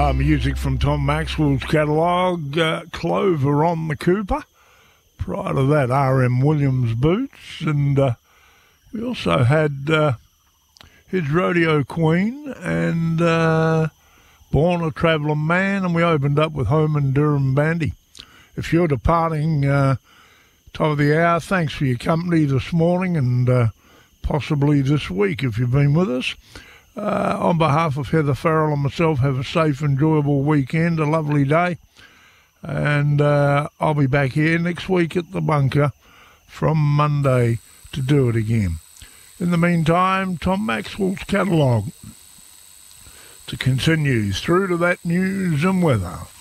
Music from Tom Maxwell's catalogue, Clover on the Cooper. Prior to that, R.M. Williams Boots. And we also had his Rodeo Queen and Born a Travelling Man. And we opened up with Home and Durham Bandy. If you're departing top of the hour, thanks for your company this morning and possibly this week if you've been with us. On behalf of Heather Farrell and myself, have a safe, enjoyable weekend, a lovely day. And I'll be back here next week at the bunker from Monday to do it again. In the meantime, Tom Maxwell's catalogue to continue through to that news and weather.